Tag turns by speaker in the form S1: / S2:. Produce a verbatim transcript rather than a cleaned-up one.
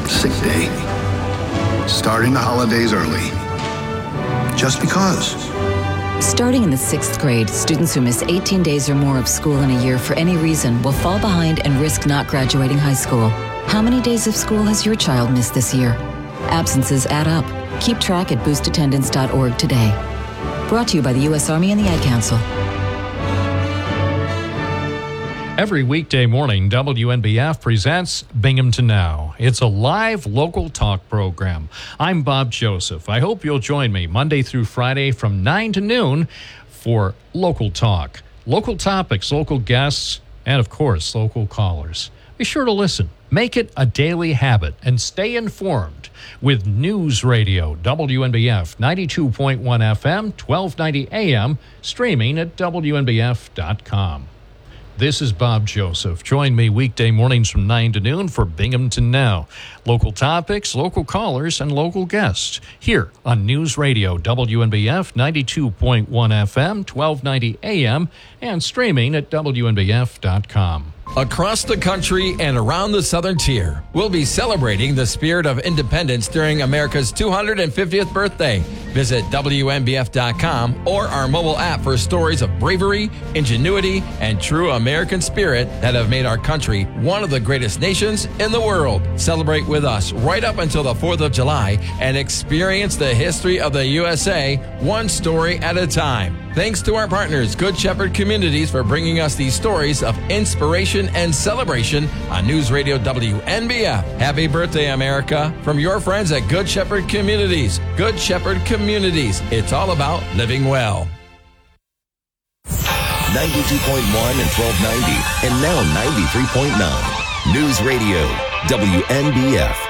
S1: sick day. Starting the holidays early. Just because.
S2: Starting in the sixth grade, students who miss eighteen days or more of school in a year for any reason will fall behind and risk not graduating high school. How many days of school has your child missed this year? Absences add up. Keep track at boost attendance dot org today. Brought to you by the U S Army and the Ad Council.
S3: Every weekday morning, W N B F presents Binghamton Now. It's a live local talk program. I'm Bob Joseph. I hope you'll join me Monday through Friday from nine to noon for local talk. Local topics, local guests, and of course, local callers. Be sure to listen. Make it a daily habit and stay informed with News Radio, W N B F ninety-two point one F M, twelve ninety A M, streaming at W N B F dot com. This is Bob Joseph. Join me weekday mornings from nine to noon for Binghamton Now. Local topics, local callers, and local guests here on News Radio, W N B F ninety-two point one F M, twelve ninety A M, and streaming at W N B F dot com.
S4: Across the country and around the Southern Tier, we'll be celebrating the spirit of independence during America's two hundred fiftieth birthday. Visit W N B F dot com or our mobile app for stories of bravery, ingenuity, and true American spirit that have made our country one of the greatest nations in the world. Celebrate with us right up until the fourth of July and experience the history of the U S A one story at a time. Thanks to our partners, Good Shepherd Communities, for bringing us these stories of inspiration and celebration on News Radio W N B F. Happy birthday, America, from your friends at Good Shepherd Communities. Good Shepherd Communities. It's all about living well.
S5: ninety-two point one and twelve ninety, and now ninety-three point nine. News Radio W N B F.